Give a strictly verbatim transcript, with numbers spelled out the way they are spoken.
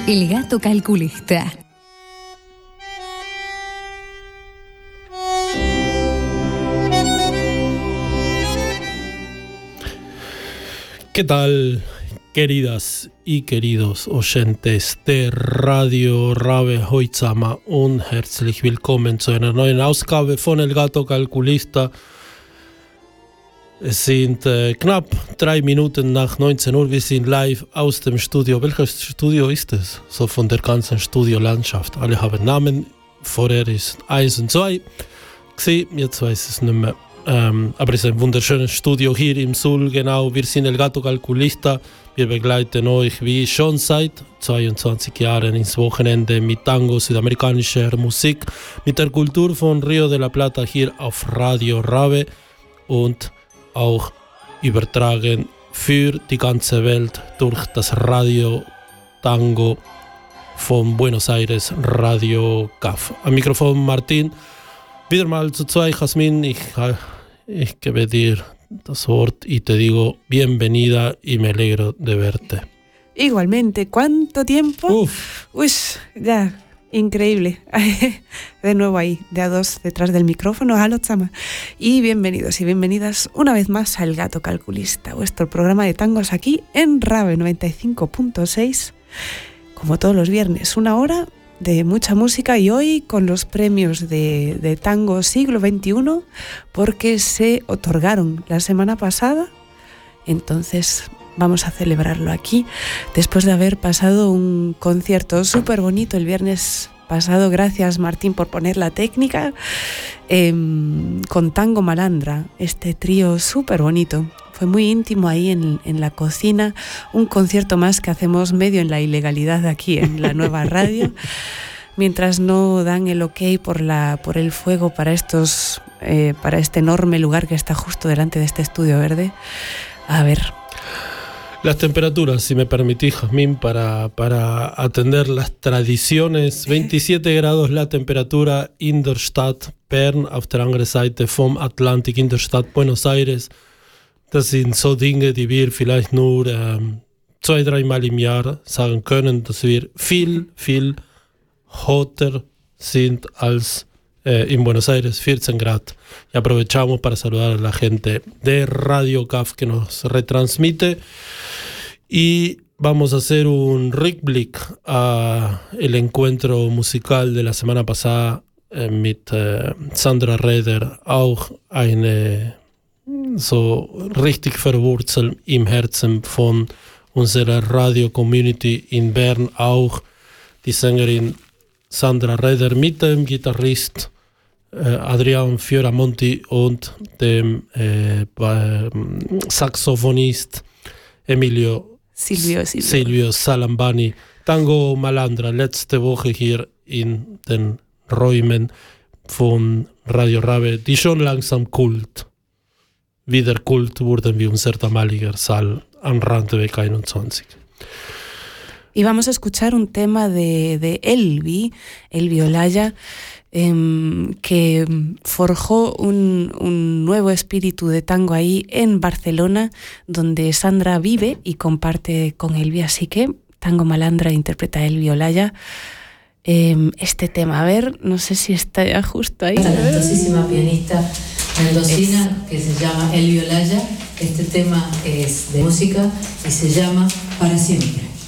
El gato calculista. ¿Qué tal, queridas y queridos oyentes de Radio Rabe Hoizama? Un herzlich willkommen zu einer neuen Ausgabe von El Gato Calculista. Es sind äh, knapp drei Minuten nach neunzehn Uhr. Wir sind live aus dem Studio. Welches Studio ist es? So von der ganzen Studiolandschaft. Alle haben Namen. Vorher ist eins und zwei. Jetzt weiß es nicht mehr. Ähm, aber es ist ein wunderschönes Studio hier im Sul. Genau, wir sind El Gato Calculista. Wir begleiten euch wie schon seit zweiundzwanzig Jahren ins Wochenende mit Tango, südamerikanischer Musik, mit der Kultur von Rio de la Plata hier auf Radio Rabe und auch übertragen für die ganze Welt durch das Radio Tango von Buenos Aires, Radio C A F. Am Mikrofon Martin, wieder mal zu zwei, Jasmin, ich, ich gebe dir das Wort y te digo bienvenida y me alegro de verte. Igualmente, ¿cuánto tiempo? Uf. Uy, ya, increíble. De nuevo ahí, de a dos detrás del micrófono, halo chama. Y bienvenidos y bienvenidas una vez más a El Gato Calculista, vuestro programa de tangos aquí en Rabe noventa y cinco punto seis, como todos los viernes, una hora de mucha música, y hoy con los premios de, de Tango Siglo veintiuno, porque se otorgaron la semana pasada, entonces vamos a celebrarlo aquí, después de haber pasado un concierto súper bonito el viernes pasado. Gracias, Martín, por poner la técnica, eh, con Tango Malandra, este trío súper bonito. Fue muy íntimo ahí en, en la cocina, un concierto más que hacemos medio en la ilegalidad aquí en la nueva radio, mientras no dan el ok por, la, por el fuego para, estos, eh, para este enorme lugar que está justo delante de este estudio verde. A ver. Las temperaturas, si me permitís, Jasmine, para, para atender las tradiciones. veintisiete grados la temperatura in der Stadt Bern, auf der anderen Seite vom Atlantik in der Stadt Buenos Aires. Das sind so Dinge, die wir vielleicht nur ähm, zwei, dreimal im Jahr sagen können, dass wir viel, viel hotter sind als eh, en Buenos Aires, vierzehn Grad. Y aprovechamos para saludar a la gente de Radio C A F que nos retransmite. Y vamos a hacer un Rückblick a el encuentro musical de la semana pasada eh, mit eh, Sandra Reder, auch eine so richtig verwurzelt im Herzen von unserer Radio-Community in Bern, auch die Sängerin Sandra Reder mit dem Gitarrist äh, Adrian Fioramonti und dem äh, Saxophonist Emilio Silvio, Silvio. Silvio Salambani. Tango Malandra, letzte Woche hier in den Räumen von Radio Rabe, die schon langsam Kult wieder Kult wurden wie unser damaliger Saal am Randweg einundzwanzig. Y vamos a escuchar un tema de, de Elvi, Elvi Olaya, eh, que forjó un, un nuevo espíritu de tango ahí en Barcelona, donde Sandra vive y comparte con Elvi. Así que Tango Malandra interpreta a Elvi Olaya eh, este tema. A ver, no sé si está ya justo ahí. Talentosísima pianista mendocina que se llama Elvi Olaya. Este tema es de música y se llama Para Siempre.